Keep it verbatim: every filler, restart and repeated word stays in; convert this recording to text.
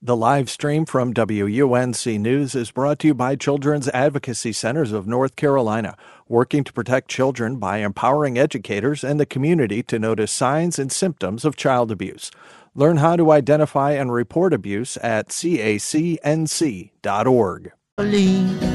The live stream from W U N C News is brought to you by Children's Advocacy Centers of North Carolina, working to protect children by empowering educators and the community to notice signs and symptoms of child abuse. Learn how to identify and report abuse at C A C N C dot org.